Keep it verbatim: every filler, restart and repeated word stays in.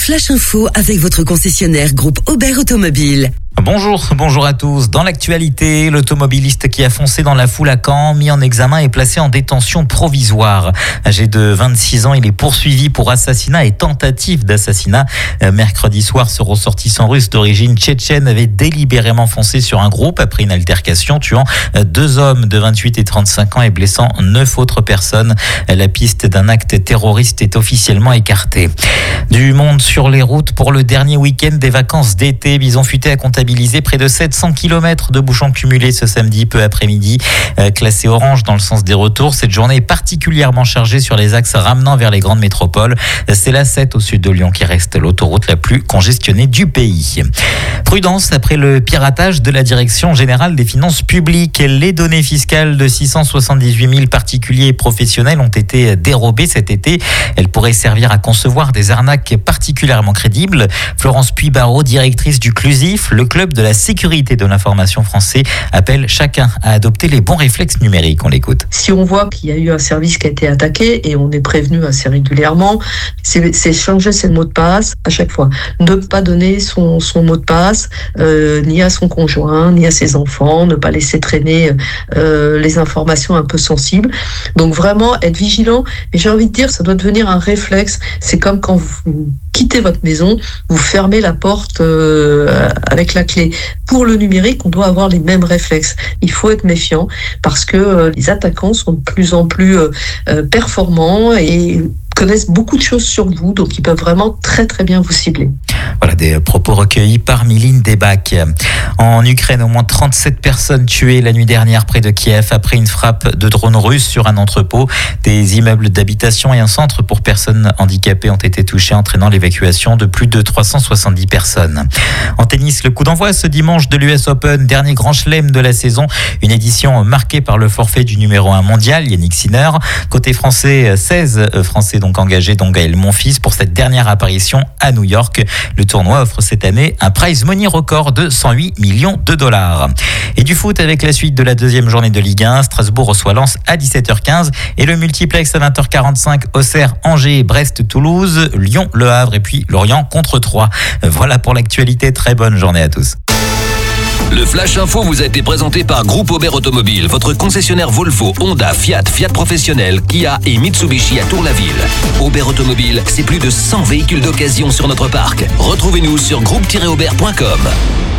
Flash Info avec votre concessionnaire groupe Aubert Automobile. Bonjour, bonjour à tous. Dans l'actualité, l'automobiliste qui a foncé dans la foule à Caen, mis en examen et placé en détention provisoire. Âgé de vingt-six ans, il est poursuivi pour assassinat et tentative d'assassinat. Mercredi soir, ce ressortissant russe d'origine tchétchène avait délibérément foncé sur un groupe après une altercation, tuant deux hommes de vingt-huit et trente-cinq ans et blessant neuf autres personnes. La piste d'un acte terroriste est officiellement écartée. Du monde sur les routes pour le dernier week-end des vacances d'été. Bison Futé a comptabilisé près de sept cents kilomètres de bouchons cumulés ce samedi peu après-midi. Euh, classé orange dans le sens des retours, cette journée est particulièrement chargée sur les axes ramenant vers les grandes métropoles. C'est l'A sept au sud de Lyon qui reste l'autoroute la plus congestionnée du pays. Prudence après le piratage de la Direction générale des finances publiques. Les données fiscales de six cent soixante-dix-huit mille particuliers et professionnels ont été dérobées cet été. Elles pourraient servir à concevoir des arnaques particulièrement crédibles. Florence Puy-Barreau, directrice du CLUSIF, le club de la sécurité de l'information français, appelle chacun à adopter les bons réflexes numériques. On l'écoute. Si on voit qu'il y a eu un service qui a été attaqué, et on est prévenu assez régulièrement, c'est, c'est changer ses mots de passe à chaque fois. Ne pas donner son, son mot de passe euh, ni à son conjoint, ni à ses enfants, ne pas laisser traîner euh, les informations un peu sensibles. Donc vraiment être vigilant. Et j'ai envie de dire, ça doit devenir un réflexe. C'est comme quand vous quittez votre maison, vous fermez la porte euh, avec la clé. Pour le numérique, on doit avoir les mêmes réflexes. Il faut être méfiant parce que euh, les attaquants sont de plus en plus euh, euh, performants et connaissent beaucoup de choses sur vous, donc ils peuvent vraiment très très bien vous cibler. Voilà des propos recueillis par Miline Debac. En Ukraine, au moins trente-sept personnes tuées la nuit dernière près de Kiev après une frappe de drone russe sur un entrepôt. Des immeubles d'habitation et un centre pour personnes handicapées ont été touchés, entraînant l'évacuation de plus de trois cent soixante-dix personnes. En tennis, le coup d'envoi ce dimanche de l'U S Open, dernier grand chelem de la saison. Une édition marquée par le forfait du numéro un mondial, Yannick Sinner. Côté français, seize Français donc engagés, dont Gaël Monfils, pour cette dernière apparition à New York. Le tournoi offre cette année un prize money record de cent huit millions de dollars. Et du foot avec la suite de la deuxième journée de Ligue un. Strasbourg reçoit Lens à dix-sept heures quinze et le multiplex à vingt heures quarante-cinq. Auxerre, Angers, Brest, Toulouse, Lyon, Le Havre et puis Lorient contre Troyes. Voilà pour l'actualité. Très bonne journée à tous. Le Flash Info vous a été présenté par Groupe Aubert Automobile, votre concessionnaire Volvo, Honda, Fiat, Fiat Professionnel, Kia et Mitsubishi à Tour-la-Ville. Aubert Automobile, c'est plus de cent véhicules d'occasion sur notre parc. Retrouvez-nous sur groupe tiret aubert point com.